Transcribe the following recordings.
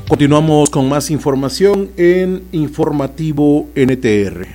Continuamos con más información en Informativo NTR.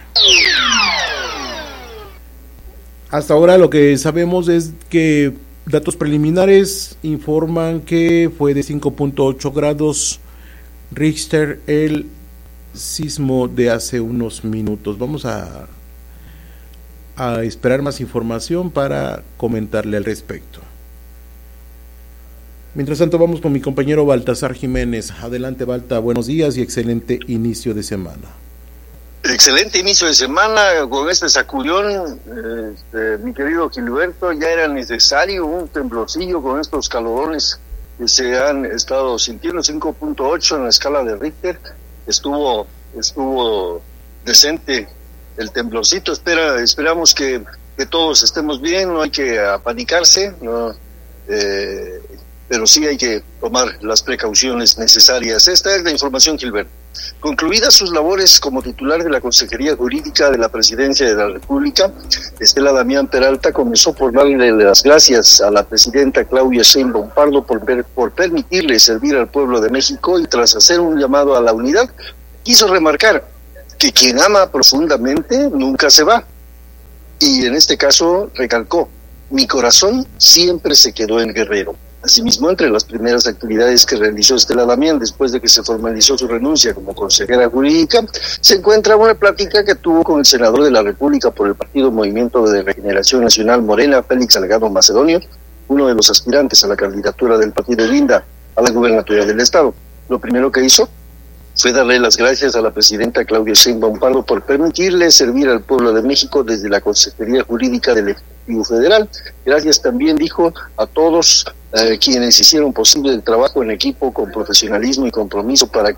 Hasta ahora lo que sabemos es que datos preliminares informan que fue de 5.8 grados Richter el sismo de hace unos minutos. Vamos a esperar más información para comentarle al respecto. Mientras tanto, vamos con mi compañero Baltasar Jiménez. Adelante, Balta, buenos días y excelente inicio de semana. Excelente inicio de semana con este sacudón, mi querido Gilberto. Ya era necesario un temblorcillo con estos calorones que se han estado sintiendo. 5.8 en la escala de Richter. Estuvo decente el temblorcito. Esperamos que todos estemos bien, no hay que apanicarse, no, pero sí hay que tomar las precauciones necesarias. Esta es la información, Gilberto. Concluidas sus labores como titular de la Consejería Jurídica de la Presidencia de la República, Estela Damián Peralta comenzó por darle las gracias a la presidenta Claudia Sheinbaum Pardo por permitirle servir al pueblo de México, y tras hacer un llamado a la unidad, quiso remarcar que quien ama profundamente nunca se va. Y en este caso recalcó: mi corazón siempre se quedó en Guerrero. Asimismo, entre las primeras actividades que realizó Estela Damián después de que se formalizó su renuncia como consejera jurídica, se encuentra una plática que tuvo con el senador de la República por el Partido Movimiento de Regeneración Nacional Morena, Félix Salgado Macedonio, uno de los aspirantes a la candidatura del partido Linda a la gubernatura del Estado. Lo primero que hizo fue darle las gracias a la presidenta Claudia Sheinbaum Pardo por permitirle servir al pueblo de México desde la Consejería Jurídica del Ejecutivo Federal. Gracias también, dijo, a todos quienes hicieron posible el trabajo en equipo con profesionalismo y compromiso para